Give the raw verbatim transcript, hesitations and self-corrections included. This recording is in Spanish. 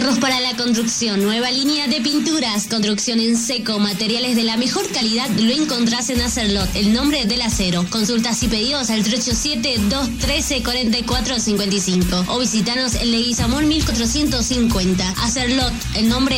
Ahorros para la construcción, nueva línea de pinturas, construcción en seco, materiales de la mejor calidad lo encontrás en Acerlot, el nombre del acero. Consultas y pedidos al tres ocho siete, dos uno tres, cuatro cuatro cinco cinco o visitanos en Leguizamón mil cuatrocientos cincuenta. Acerlot, el nombre